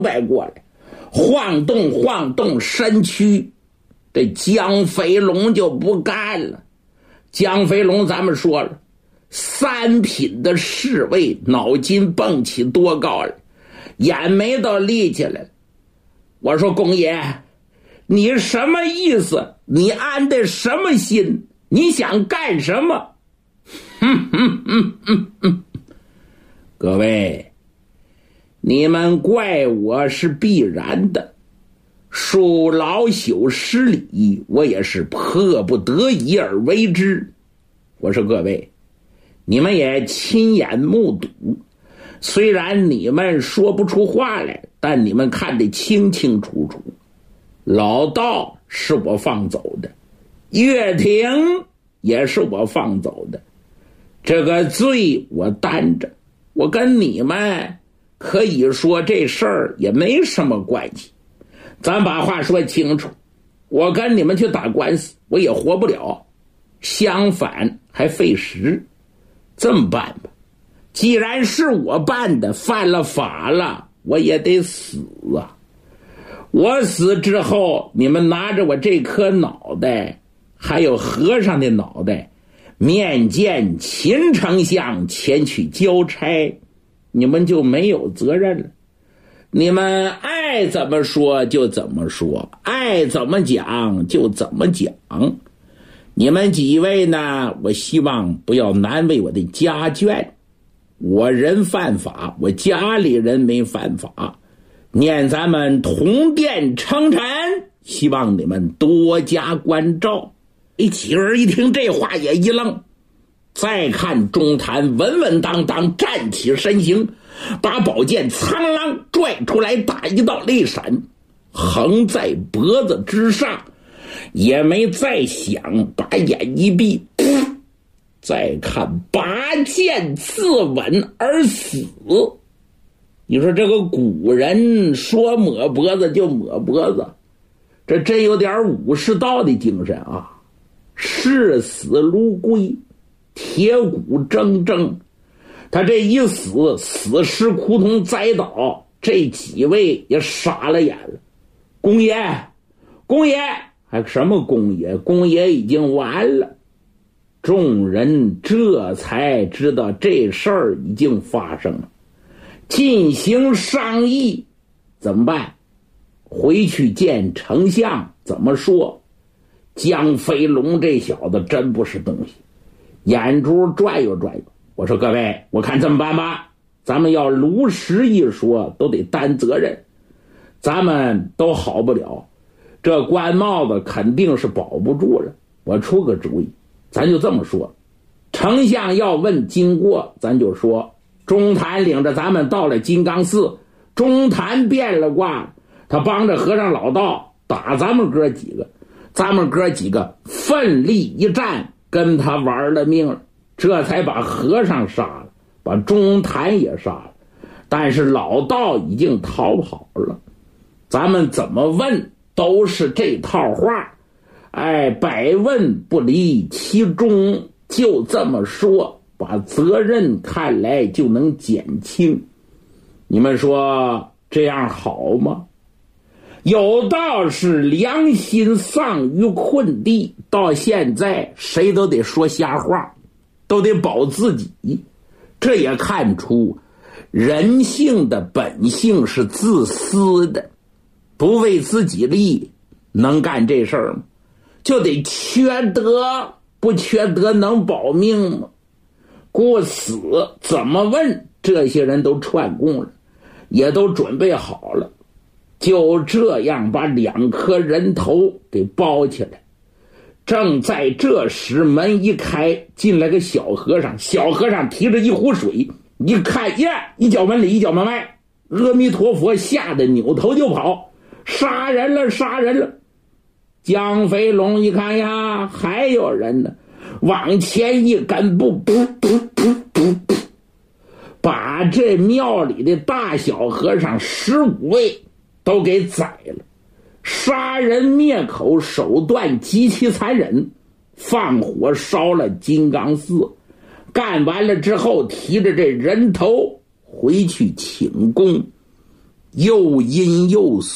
摆过来，晃动身躯，这江飞龙就不干了。江飞龙咱们说了，3品的侍卫，脑筋蹦起多高了，眼眉都立起来了。我说公爷，你什么意思？你安的什么心？你想干什么？各位，你们怪我是必然的，恕老朽失礼，我也是迫不得已而为之。我说各位，你们也亲眼目睹，虽然你们说不出话来，但你们看得清清楚楚。老道是我放走的，岳挺也是我放走的，这个罪我担着。我跟你们可以说这事儿也没什么关系，咱把话说清楚。我跟你们去打官司，我也活不了，相反还费时。这么办吧，既然是我办的，犯了法了，我也得死啊。我死之后，你们拿着我这颗脑袋，还有和尚的脑袋，面见秦丞相前去交差，你们就没有责任了。你们爱怎么说就怎么说，爱怎么讲就怎么讲。你们几位呢，我希望不要难为我的家眷。我人犯法，我家里人没犯法，念咱们同殿称臣，希望你们多加关照。几个人一听这话也一愣，再看中坛稳稳当当站起身形，把宝剑苍啷拽出来，打一道泪闪，横在脖子之上，也没再想，把眼一闭，再看拔剑自刎而死。你说这个古人说抹脖子就抹脖子，这真有点武士道的精神啊！视死如归，铁骨铮铮。他这一死，死尸窟通栽倒，这几位也傻了眼了。公爷，公爷，还什么公爷？公爷已经完了。众人这才知道这事儿已经发生了，进行商议，怎么办？回去见丞相怎么说？江飞龙这小子真不是东西，眼珠转悠转悠。我说各位，我看这么办吧，咱们要如实一说，都得担责任，咱们都好不了，这官帽子肯定是保不住了。我出个主意，咱就这么说，丞相要问经过，咱就说中坛领着咱们到了金刚寺，中坛变了卦，他帮着和尚老道打咱们哥几个，咱们哥几个奋力一战，跟他玩了命了，这才把和尚杀了，把中坛也杀了，但是老道已经逃跑了。咱们怎么问都是这套话，百问不离其中，就这么说，把责任看来就能减轻。你们说这样好吗？有道是良心丧于困地，到现在谁都得说瞎话，都得保自己。这也看出人性的本性是自私的，不为自己利，能干这事儿吗？就得缺德，不缺德能保命吗？故此怎么问，这些人都串供了，也都准备好了，就这样把2颗人头给包起来。正在这时，门一开，进来个小和尚，小和尚提着一壶水，一看呀，一脚门里一脚门外，阿弥陀佛，吓得扭头就跑，杀人了，杀人了。江飞龙一看呀，还有人呢，往前一赶步，把这庙里的大小和尚15位都给宰了。杀人灭口手段极其残忍，放火烧了金刚寺，干完了之后提着这人头回去请功。 又阴又